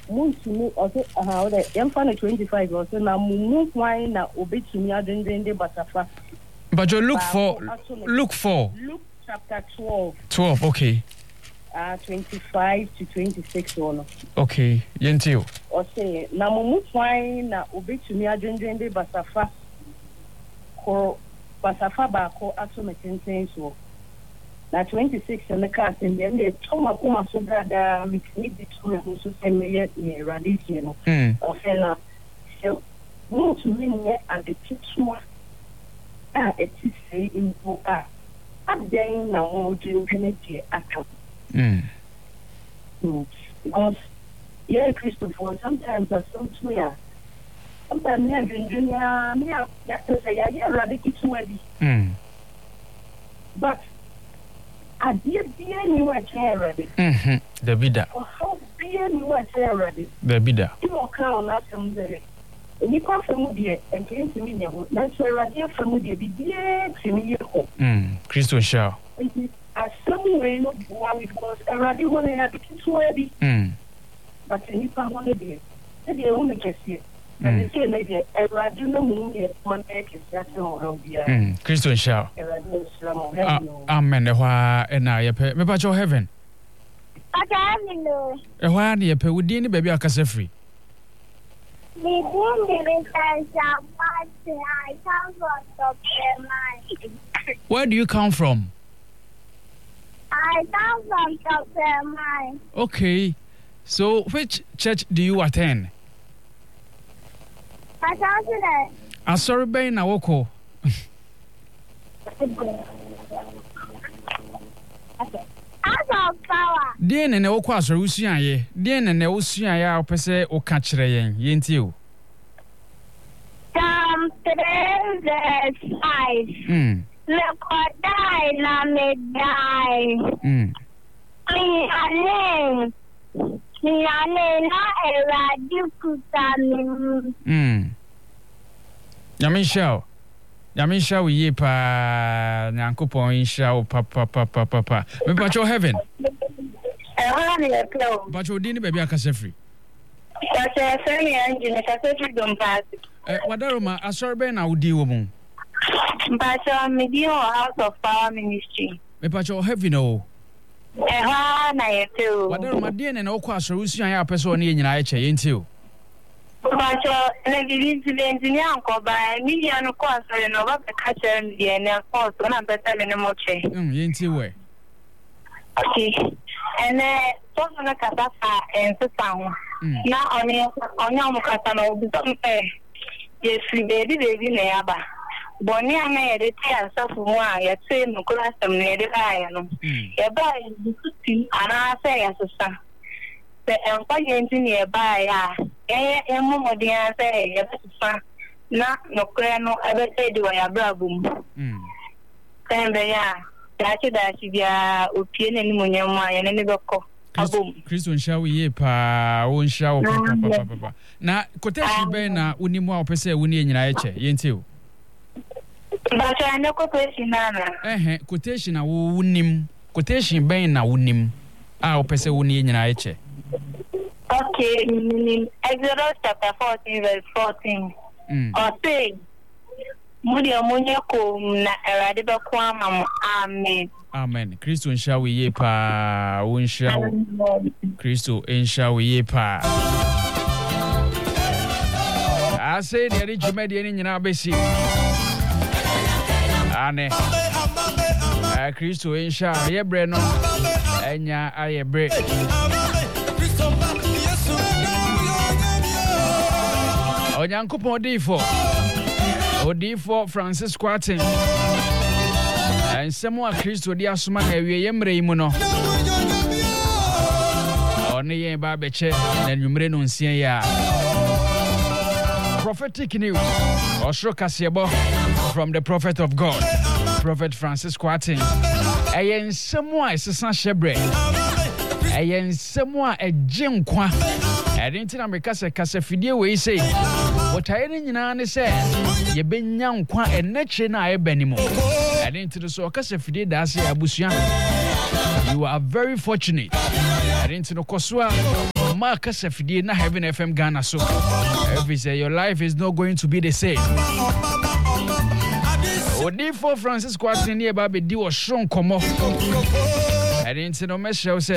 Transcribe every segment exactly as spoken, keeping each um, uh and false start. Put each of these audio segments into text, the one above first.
Muntumi also how the Empire twenty-five also na mumu why na obetumi adendende basafa. But you look for look for Luke chapter twelve. twelve, okay. Uh twenty-five to twenty-six one. Okay, yentio. O say na mumu why na obetumi adendende basafa. Ko basafa ba ko aso metenten so. Na twenty-six and the cast in the end, they told my kuma so that uh, we need the two and also send me yet near Radician. Or fella, so move to me yet at the kitchen. Ah, it is say in Boka. I'm there now to penalty at home. Because, yeah, Christopher, sometimes I so swear. Sometimes I drink, yeah, me, I say, yeah, Radician. But I did be anywhere already. Mhm. The bidda. Oh, how be anywhere already. The bidda. You will count that some day. You come from there and came to me. That's where I dear from the be to me. Hmm. Christo Shaw. As some way not one because I already want to have it ready. Hmm. But you can't want to be. They only can see it. And they say maybe I do not mean it one egg is that no Hmm. Christo Shaw. Amen. Why and I pay me about your heaven. Hello. Why do you pay with any baby? I can say free. We didn't I come from Doctor Where do you come from? I come from Doctor Mine. Okay. So, which church do you attend? I told you that. I'm sorry, Ben. I walk. Dear and no quas or Usian ye. Dear and no Usian ya per se or catch rain. Yent you. Some three five. Hmm. Look what die, na me die. Hmm. Me a name. Me a name, not a radio kuta. Hmm. Yamisha. Yamisha, we ye pa Nankupon shall papa papa papa. Me but your heaven. But you didn't baby a casefree. But a semi engine, a casefree don't pass. What are a sorbet now, dear woman? But a medium house of power ministry. Me but your heaven, oh. Eh, too. What are my dear and all quas or Usian person in I chain ain't you? But uh, the engineer uncle by me and of course I know what the catcher and the and of course when I'm better than a moche. Hm, ain't you way? Okay. And uh so on a catasa and the sound. Now on your on your catano be some pay. Yes, we baby baby neaba. Bonnie and I did tell so for one, yet say no class of near the iron. A boy and I say as a son. The empire engineer by ah. Eh, eh, Momo dear say, yes, not no clan, no ever say, do I have a boom? Hm. Then they are that she be a opinion and Munyama and any book. Christian shall we ye pa, won't show papa. Now, quotation Bena, Unimo per se, Winnie in Aiche, ain't you? But I know quotation, eh, quotation, I wouldn't him, quotation Bena, wouldn't him. I'll per se, Winnie in Aiche. Okay, Exodus chapter fourteen, verse fourteen. Or say, Mudia Munyako, na Eradiba Kwam, Amen. Amen. Christo shall we ye pa, won't shall Christo and shall we ye pa. I say, the rich median in our basic. Anne, Christo and shall ye breno, and ya I break. Onyankopon D four O D four Francis Quartin and Samuel Christo di asuma na ewie yemre mu no oni yen ba beche na nwumre no nsia ya prophetic news osro kasebo from the prophet of God Prophet Francis Quartin eyen Samuel sesa shebre eyen Samuel ejenkwa Edinti na meka se kasa fidie we say wotaye ni nyina ne se ye benya nkwa enekye na ayebanimo Edinti so kasa fidie da ase abusua you are very fortunate Edinti no kosua Oma Kasafidi na Heaven F M Ghana so. Every say your life is not going to be the same. Odifo Francis Kwatini near Baby D was strong komo. I didn't know me show say.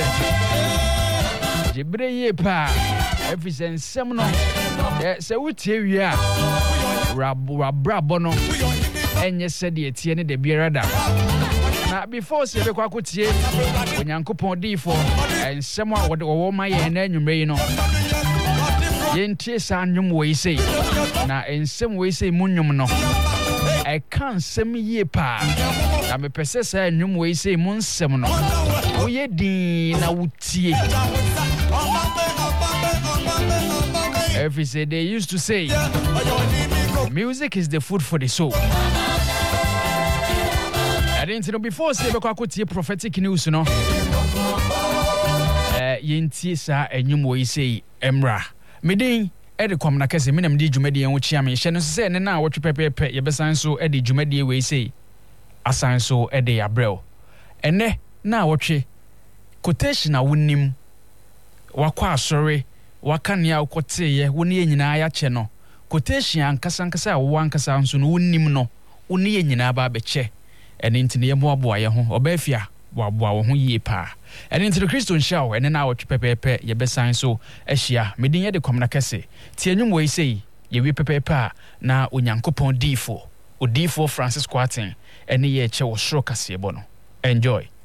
Jibre ye pa. Every say semno. Say we tell ya. Rab rab bono. Enye said ye tie ne de biara da. Na before say be kwa kotie onyankopon difo ensem a wode wo ma ye na anwumre yi no yentie sa anwum we sei na ensem we sei munnwum no I can sem ye pa na me pese sa anwum we sei mun nsem no wo ye din na wutie. Every say they used to say music is the food for the soul. I didn't know before say be kwa kotie prophetic news no. Eh yentie sa enwum wo sei emra. Medin e de kom na kase menam di dwumadi en wo chia me hye no se ne na wotwe pepepe ye besan so e de dwumadi we sei asan so e de abrel. Ene na wotwe quotation a wonim wakwa asore wakane a ukote ye woni ye nyina ya che no quotation ankasa ankasa a wo ankasa nso no wonim no woni ye nyina ba be che ene ntine ye mo aboa ye ho obafia wo aboa wo ho yie pa ene ntine Kristo nshaw ene na wotwe pepepe ye besan so ahia medin ye de komna kase ti enwum we sei ye wi pepepe na onyankopon difo odifo Francis Kwatin ene ye che wo soro kase bo no. Enjoy.